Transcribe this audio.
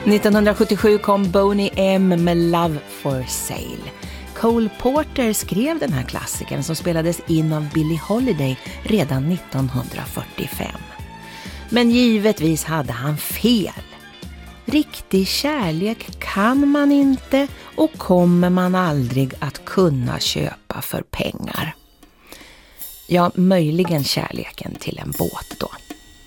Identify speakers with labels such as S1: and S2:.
S1: 1977 kom Boney M med Love for Sale. Cole Porter skrev den här klassikern som spelades in av Billie Holiday redan 1945. Men givetvis hade han fel. Riktig kärlek kan man inte och kommer man aldrig att kunna köpa för pengar. Ja, möjligen kärleken till en båt då.